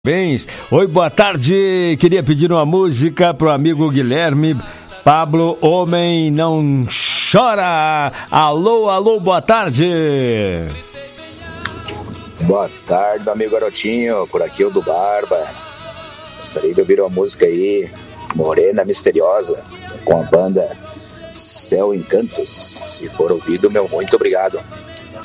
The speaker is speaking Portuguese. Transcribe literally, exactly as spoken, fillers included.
Bens. Oi, boa tarde. Queria pedir uma música pro amigo Guilherme Pablo, Homem Não Chora. Alô, alô, boa tarde. Boa tarde, meu amigo garotinho. Por aqui o do Barba. Gostaria de ouvir uma música aí, Morena Misteriosa, com a banda Céu Encantos. Se for ouvido, meu muito obrigado.